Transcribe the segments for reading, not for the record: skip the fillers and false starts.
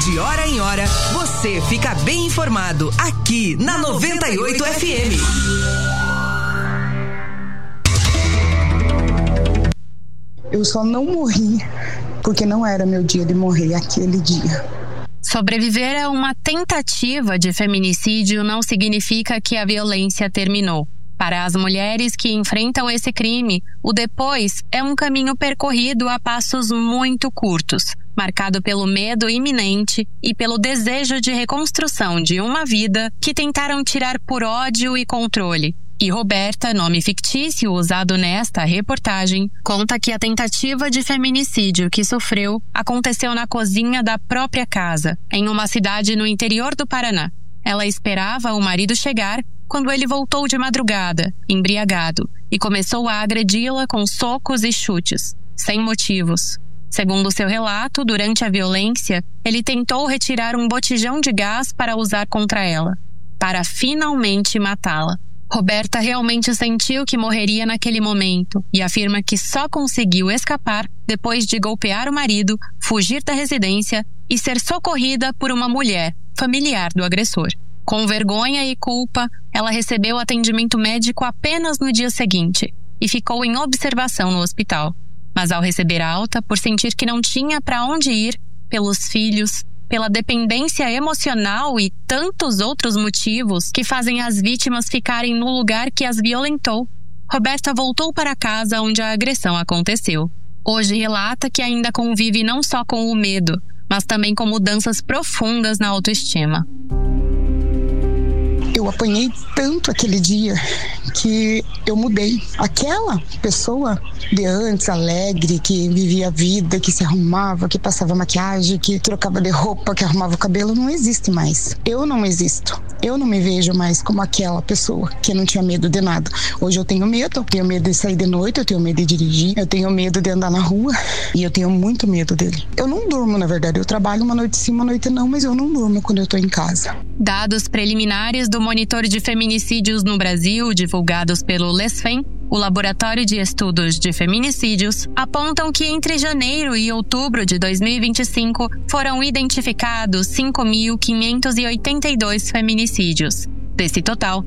De hora em hora, você fica bem informado aqui na 98 FM. Eu só não morri porque não era meu dia de morrer aquele dia. Sobreviver a uma tentativa de feminicídio não significa que a violência terminou. Para as mulheres que enfrentam esse crime, o depois é um caminho percorrido a passos muito curtos, marcado pelo medo iminente e pelo desejo de reconstrução de uma vida que tentaram tirar por ódio e controle. E Roberta, nome fictício usado nesta reportagem, conta que a tentativa de feminicídio que sofreu aconteceu na cozinha da própria casa, em uma cidade no interior do Paraná. Ela esperava o marido chegar quando ele voltou de madrugada, embriagado, e começou a agredi-la com socos e chutes, sem motivos. Segundo seu relato, durante a violência, ele tentou retirar um botijão de gás para usar contra ela, para finalmente matá-la. Roberta realmente sentiu que morreria naquele momento e afirma que só conseguiu escapar depois de golpear o marido, fugir da residência e ser socorrida por uma mulher, familiar do agressor. Com vergonha e culpa, ela recebeu atendimento médico apenas no dia seguinte e ficou em observação no hospital. Mas ao receber alta, por sentir que não tinha para onde ir, pelos filhos, pela dependência emocional e tantos outros motivos que fazem as vítimas ficarem no lugar que as violentou, Roberta voltou para a casa onde a agressão aconteceu. Hoje relata que ainda convive não só com o medo, mas também com mudanças profundas na autoestima. Eu apanhei tanto aquele dia que eu mudei. Aquela pessoa de antes, alegre, que vivia a vida, que se arrumava, que passava maquiagem, que trocava de roupa, que arrumava o cabelo, não existe mais. Eu não existo. Eu não me vejo mais como aquela pessoa que não tinha medo de nada. Hoje eu tenho medo de sair de noite, eu tenho medo de dirigir, eu tenho medo de andar na rua e eu tenho muito medo dele. Eu não durmo, na verdade. Eu trabalho uma noite sim, uma noite não, mas eu não durmo quando eu tô em casa. Dados preliminares do Monitor de Feminicídios no Brasil, divulgados pelo LESFEM, o Laboratório de Estudos de Feminicídios, apontam que entre janeiro e outubro de 2025 foram identificados 5.582 feminicídios. Desse total,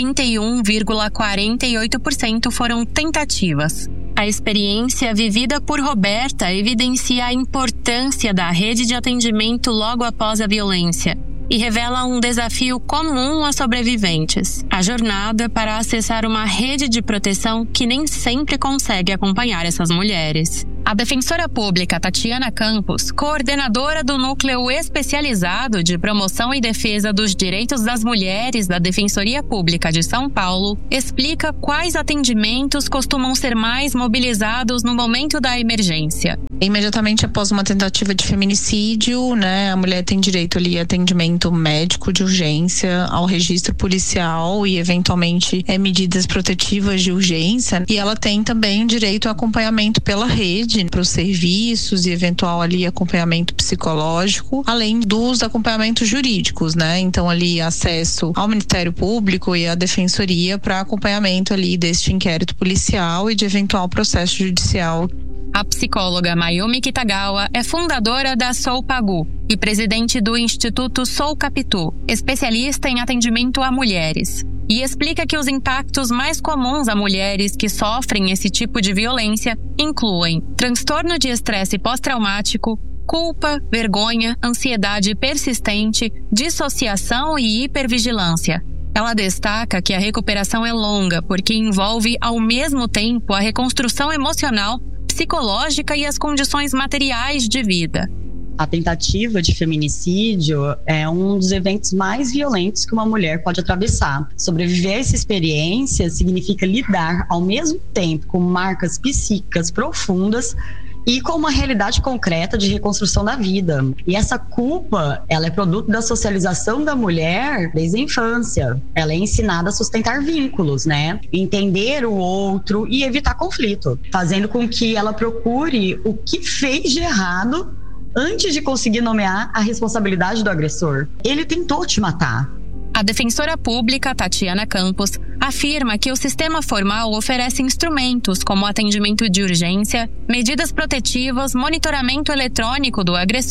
31,48% foram tentativas. A experiência vivida por Roberta evidencia a importância da rede de atendimento logo após a violência e revela um desafio comum aos sobreviventes: a jornada para acessar uma rede de proteção que nem sempre consegue acompanhar essas mulheres. A defensora pública Tatiana Campos, coordenadora do Núcleo Especializado de Promoção e Defesa dos Direitos das Mulheres da Defensoria Pública de São Paulo, explica quais atendimentos costumam ser mais mobilizados no momento da emergência. Imediatamente após uma tentativa de feminicídio, a mulher tem direito ali a atendimento médico de urgência, ao registro policial e eventualmente medidas protetivas de urgência. E ela tem também direito a acompanhamento pela rede, para os serviços e eventual ali acompanhamento psicológico, além dos acompanhamentos jurídicos, Então ali acesso ao Ministério Público e à Defensoria para acompanhamento ali deste inquérito policial e de eventual processo judicial. A psicóloga Mayumi Kitagawa é fundadora da Sou Pagu e presidente do Instituto Sou Capitu, especialista em atendimento a mulheres. E explica que os impactos mais comuns a mulheres que sofrem esse tipo de violência incluem transtorno de estresse pós-traumático, culpa, vergonha, ansiedade persistente, dissociação e hipervigilância. Ela destaca que a recuperação é longa porque envolve ao mesmo tempo a reconstrução emocional, psicológica e as condições materiais de vida. A tentativa de feminicídio é um dos eventos mais violentos que uma mulher pode atravessar. Sobreviver a essa experiência significa lidar ao mesmo tempo com marcas psíquicas profundas e com uma realidade concreta de reconstrução da vida. E essa culpa, ela é produto da socialização da mulher desde a infância. Ela é ensinada a sustentar vínculos, Entender o outro e evitar conflito, fazendo com que ela procure o que fez de errado antes de conseguir nomear a responsabilidade do agressor. Ele tentou te matar. A defensora pública, Tatiana Campos, afirma que o sistema formal oferece instrumentos como atendimento de urgência, medidas protetivas, monitoramento eletrônico do agressor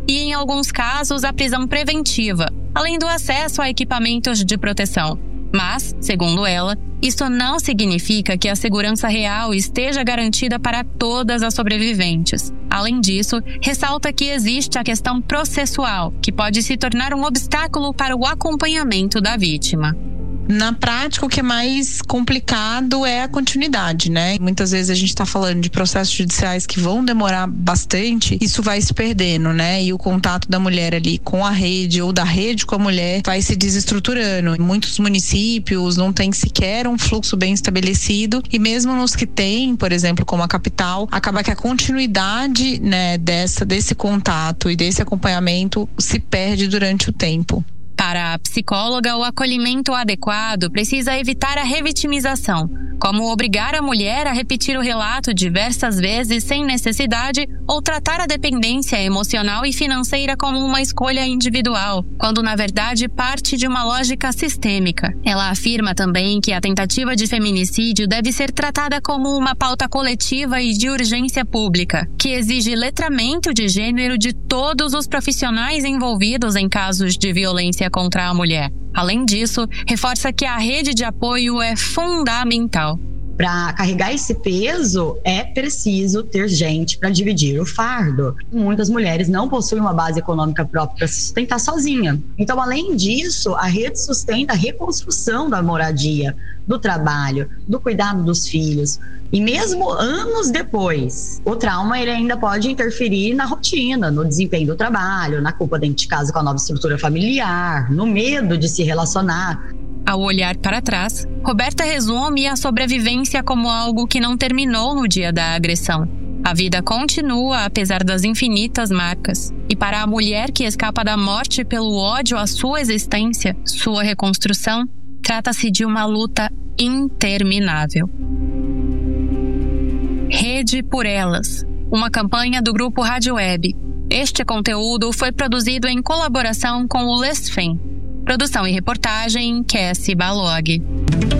e, em alguns casos, a prisão preventiva, além do acesso a equipamentos de proteção. Mas, segundo ela, isso não significa que a segurança real esteja garantida para todas as sobreviventes. Além disso, ressalta que existe a questão processual, que pode se tornar um obstáculo para o acompanhamento da vítima. Na prática, o que é mais complicado é a continuidade, né? Muitas vezes a gente está falando de processos judiciais que vão demorar bastante, isso vai se perdendo, né? E o contato da mulher ali com a rede ou da rede com a mulher vai se desestruturando. Em muitos municípios não tem sequer um fluxo bem estabelecido e mesmo nos que tem, por exemplo, como a capital, acaba que a continuidade, né, desse contato e desse acompanhamento se perde durante o tempo. Para a psicóloga, o acolhimento adequado precisa evitar a revitimização, como obrigar a mulher a repetir o relato diversas vezes sem necessidade ou tratar a dependência emocional e financeira como uma escolha individual, quando na verdade parte de uma lógica sistêmica. Ela afirma também que a tentativa de feminicídio deve ser tratada como uma pauta coletiva e de urgência pública, que exige letramento de gênero de todos os profissionais envolvidos em casos de violência contra a mulher. Além disso, reforça que a rede de apoio é fundamental. Para carregar esse peso, é preciso ter gente para dividir o fardo. Muitas mulheres não possuem uma base econômica própria para se sustentar sozinha. Então, além disso, a rede sustenta a reconstrução da moradia, do trabalho, do cuidado dos filhos. E mesmo anos depois, o trauma ele ainda pode interferir na rotina, no desempenho do trabalho, na culpa dentro de casa com a nova estrutura familiar, no medo de se relacionar. Ao olhar para trás, Roberta resume a sobrevivência como algo que não terminou no dia da agressão. A vida continua apesar das infinitas marcas. E para a mulher que escapa da morte pelo ódio à sua existência, sua reconstrução, trata-se de uma luta interminável. Rede por Elas, uma campanha do Grupo Rádio Web. Este conteúdo foi produzido em colaboração com o Lesfem. Produção e reportagem, Cassie Balog.